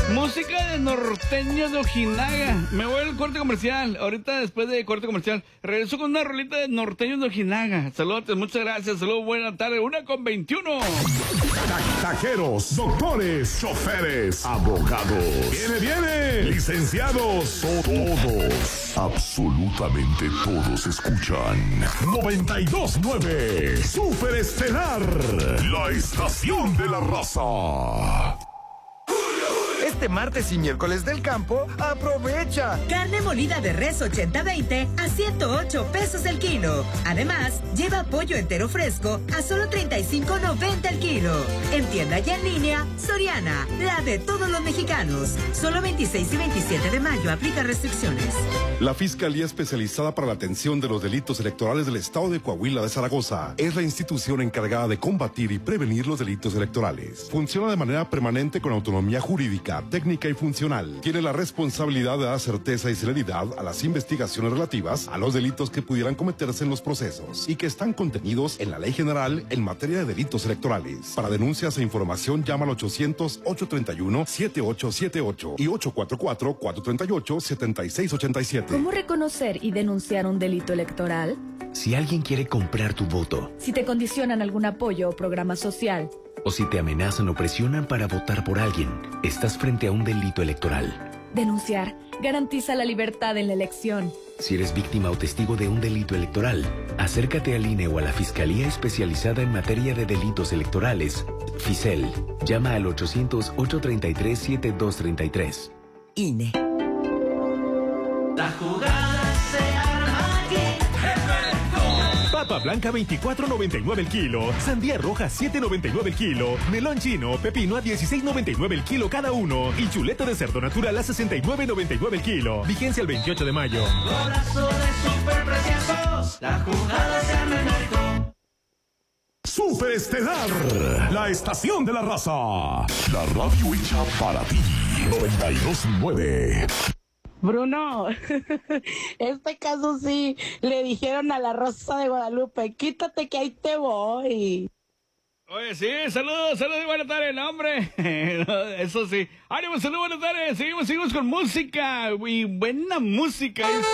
Música de Norteños de Ojinaga. Me voy al corte comercial. Ahorita, después de corte comercial, regreso con una rolita de Norteños de Ojinaga. Saludos, muchas gracias. Saludos, buena tarde. 1:21. Tajeros, doctores, choferes, abogados. ¡Viene! Licenciados, todos. Absolutamente todos escuchan 92.9 Super Estelar, la estación de la raza. Este martes y miércoles del campo, aprovecha. Carne molida de res 80-20 a 108 pesos el kilo. Además, lleva pollo entero fresco a solo 35.90 el kilo. En tienda y en línea, Soriana, la de todos los mexicanos. Solo 26 y 27 de mayo, aplica restricciones. La Fiscalía Especializada para la Atención de los Delitos Electorales del Estado de Coahuila de Zaragoza es la institución encargada de combatir y prevenir los delitos electorales. Funciona de manera permanente con autonomía jurídica, técnica y funcional. Tiene la responsabilidad de dar certeza y celeridad a las investigaciones relativas a los delitos que pudieran cometerse en los procesos y que están contenidos en la Ley General en materia de delitos electorales. Para denuncias e información llama al 800-831-7878 y 844-438-7687. ¿Cómo reconocer y denunciar un delito electoral? Si alguien quiere comprar tu voto. Si te condicionan algún apoyo o programa social. O si te amenazan o presionan para votar por alguien, estás frente a un delito electoral. Denunciar garantiza la libertad en la elección. Si eres víctima o testigo de un delito electoral, acércate al INE o a la Fiscalía Especializada en Materia de Delitos Electorales, FICEL. Llama al 800-833-7233. INE. La jugada se arma aquí. Papa blanca 24.99 el kilo, sandía roja 7.99 el kilo, melón chino, pepino a 16.99 el kilo cada uno y chuleta de cerdo natural a 69.99 el kilo. Vigencia el 28 de mayo. Golazo de superpreciados. La jugada se arma en alto. Super Estelar, la estación de la raza. La radio hecha para ti. 92.9. Bruno, este caso sí, le dijeron a la Rosa de Guadalupe, quítate que ahí te voy. Oye, sí, saludos, buenas tardes, no, hombre. Eso sí. Ánimo, saludos, buenas tardes. Seguimos con música. Y buena música.